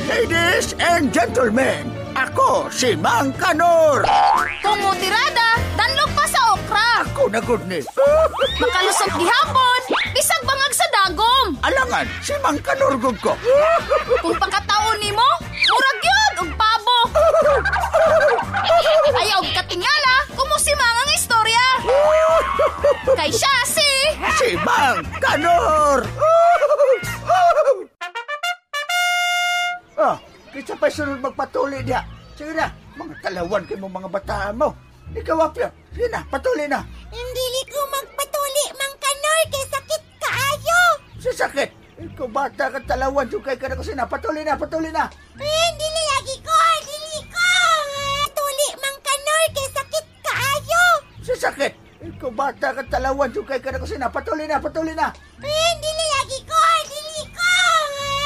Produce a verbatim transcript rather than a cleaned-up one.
Ladies and gentlemen, ako si Mang Kanor. Tumutirada, danlog pa sa okra. Ako na good ni. Makalusot gihapon, bisag bangag sa dagom. Alangan, si Mang Kanor gud ko. Kung pagkataon nimo, murag yun og pabo. Ayaw katingala, kumusimang ang istorya. Kay siya si... Si Mang Kanor. Ah, kita pa sunod magpatuloy diya. Sige na, mga talawan kayo mga bataan mo. Ikaw, Apyo. Sige na, patuloy na. Hindi ko magpatuli, Mang Kanor, kay sakit kaayo. Sa sakit. Ikaw bata ka talawan, sukay ka na kasi na. Patuloy na, patuloy na. Eh, dili lagi ko, dili ko. Tuli, Mang Kanor, kay sakit kaayo. Sa sakit. Ikaw bata ka talawan, sukay ka na kasi na. Patuloy na, patuloy na. Eh,